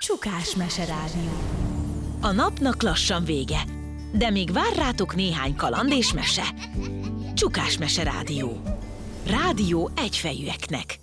Csukás meserádió. A napnak lassan vége, de még vár rátok néhány kaland és mese. Csukás meserádió. Rádió egyfejűeknek.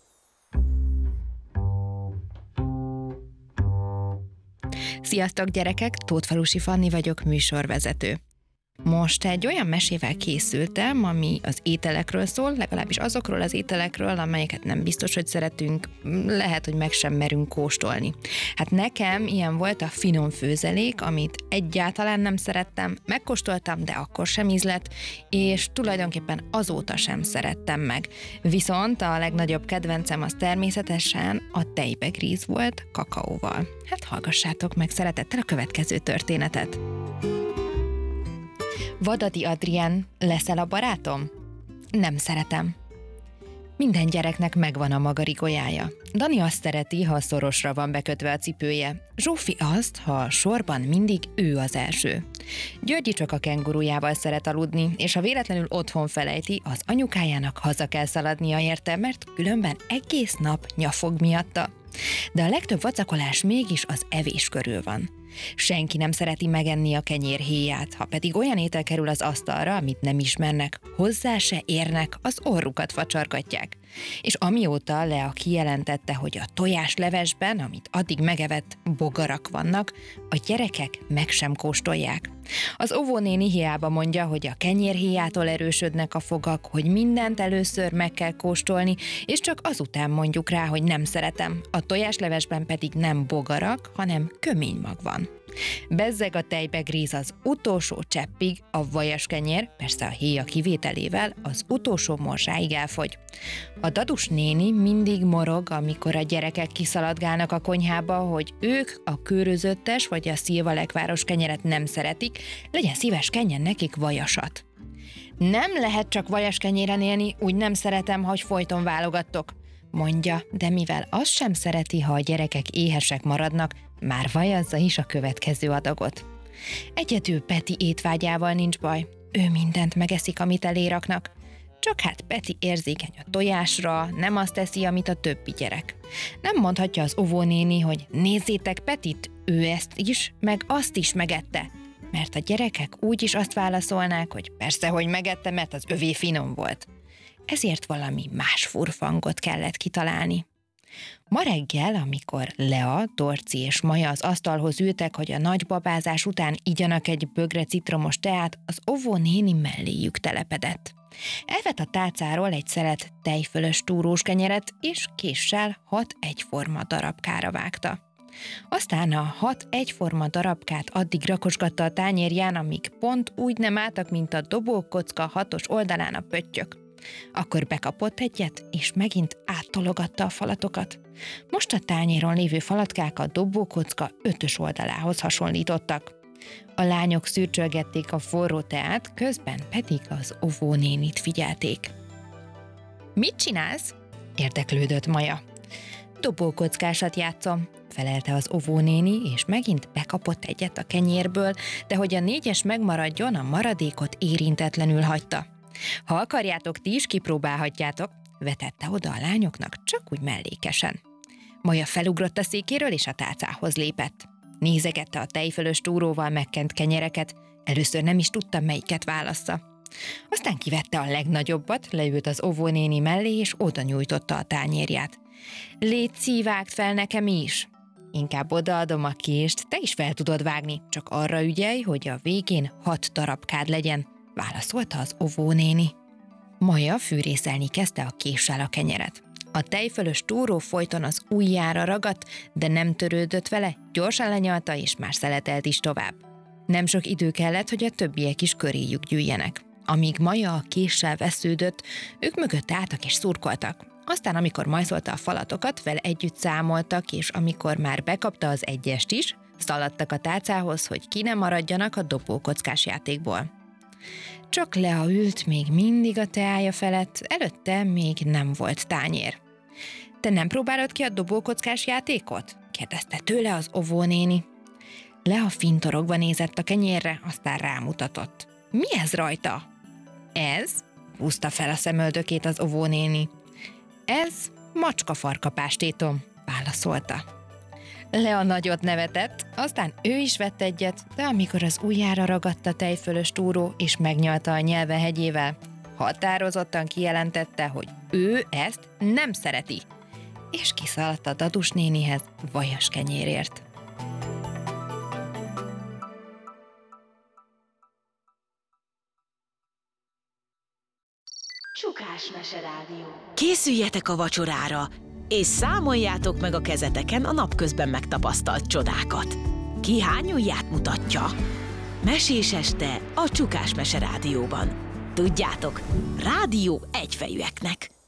Sziasztok gyerekek, Tótfalusi Fanni vagyok, műsorvezető. Most egy olyan mesével készültem, ami az ételekről szól, legalábbis azokról az ételekről, amelyeket nem biztos, hogy szeretünk, lehet, hogy meg sem merünk kóstolni. Hát nekem ilyen volt a finom főzelék, amit egyáltalán nem szerettem, megkóstoltam, de akkor sem ízlett, és tulajdonképpen azóta sem szerettem meg. Viszont a legnagyobb kedvencem az természetesen a tejbegríz volt kakaóval. Hát hallgassátok meg szeretettel a következő történetet. Vadadi Adrián, leszel a barátom? Nem szeretem. Minden gyereknek megvan a maga rigójája. Dani azt szereti, ha szorosra van bekötve a cipője. Zsófi azt, ha sorban mindig ő az első. Györgyi csak a kengurujával szeret aludni, és ha véletlenül otthon felejti, az anyukájának haza kell szaladnia érte, mert különben egész nap nyafog miatta. De a legtöbb vacakolás mégis az evés körül van. Senki nem szereti megenni a kenyérhéját, ha pedig olyan étel kerül az asztalra, amit nem ismernek, hozzá se érnek, az orrukat facsargatják. És amióta Lea kijelentette, hogy a tojáslevesben, amit addig megevett, bogarak vannak, a gyerekek meg sem kóstolják. Az óvónéni hiába mondja, hogy a kenyérhéjától erősödnek a fogak, hogy mindent először meg kell kóstolni, és csak azután mondjuk rá, hogy nem szeretem. A tojáslevesben pedig nem bogarak, hanem köménymag van. Bezzeg a tejbegríz az utolsó cseppig, a vajaskenyér, persze a héja kivételével, az utolsó morzsáig elfogy. A dadus néni mindig morog, amikor a gyerekek kiszaladgálnak a konyhába, hogy ők a kőrözöttes vagy a szilvalekváros kenyeret nem szeretik, legyen szíves, kenjen nekik vajasat. Nem lehet csak vajaskenyéren élni, úgy nem szeretem, hogy folyton válogattok, mondja, de mivel azt sem szereti, ha a gyerekek éhesek maradnak, már vajazza is a következő adagot. Egyedül Peti étvágyával nincs baj, ő mindent megeszik, amit eléraknak. Csak hát Peti érzékeny a tojásra, nem azt teszi, amit a többi gyerek. Nem mondhatja az óvónéni, hogy nézzétek Petit, ő ezt is, meg azt is megette. Mert a gyerekek úgyis azt válaszolnák, hogy persze, hogy megette, mert az övé finom volt. Ezért valami más furfangot kellett kitalálni. Ma reggel, amikor Lea, Dorci és Maja az asztalhoz ültek, hogy a nagy babázás után igyanak egy bögre citromos teát, az óvónéni melléjük telepedett. Elvett a tálcáról egy szelet tejfölös túrós kenyeret, és késsel 6 egyforma darabkára vágta. Aztán a 6 egyforma darabkát addig rakosgatta a tányérján, amíg pont úgy nem álltak, mint a dobókocka 6-os oldalán a pöttyök. Akkor bekapott egyet, és megint áttologatta a falatokat. Most a tányéron lévő falatkák a dobókocka 5-ös oldalához hasonlítottak. A lányok szürcsölgették a forró teát, közben pedig az óvónénit figyelték. Mit csinálsz? Érdeklődött Maja. Dobókockásat játszom, felelte az óvónéni, és megint bekapott egyet a kenyérből, de hogy a 4-es megmaradjon, a maradékot érintetlenül hagyta. Ha akarjátok, ti is kipróbálhatjátok, vetette oda a lányoknak, csak úgy mellékesen. Maja felugrott a székéről, és a tálcához lépett. Nézegette a tejfölös túróval megkent kenyereket, először nem is tudta, melyiket válassza. Aztán kivette a legnagyobbat, leült az óvónéni mellé, és oda nyújtotta a tányérját. Légy, vágd fel nekem is! Inkább odaadom a kést, te is fel tudod vágni, csak arra ügyelj, hogy a végén 6 darabkád legyen, válaszolta az óvónéni. Maja fűrészelni kezdte a késsel a kenyeret. A tejfölös túró folyton az ujjára ragadt, de nem törődött vele, gyorsan lenyalta, és már szeletelt is tovább. Nem sok idő kellett, hogy a többiek is köréjük gyűjjenek. Amíg Maja a késsel vesződött, ők mögött álltak és szurkoltak. Aztán, amikor majszolta a falatokat, vele együtt számoltak, és amikor már bekapta az 1-est is, szaladtak a tálcához, hogy ki ne maradjanak a dobókockás játékból. Csak Lea ült még mindig a teája felett, előtte még nem volt tányér. Te nem próbálod ki a dobókockás játékot? Kérdezte tőle az óvónéni. Lea fintorogva nézett a kenyérre, aztán rámutatott. Mi ez rajta? Ez? Húzta fel a szemöldökét az óvónéni. Ez macskafarka pástétom, válaszolta. Lea nagyot nevetett, aztán ő is vett egyet, de amikor az ujjára ragadt a tejfölös túró és megnyalta a nyelve hegyével, határozottan kijelentette, hogy ő ezt nem szereti, és kiszaladt a Dadus nénihez vajas kenyérért. Csukás Meserádió. Készüljetek a vacsorára, és számoljátok meg a kezeteken a napközben megtapasztalt csodákat. Ki hány ujját mutatja? Mesés este a Csukás Meserádióban. Tudjátok, rádió egyfejűeknek.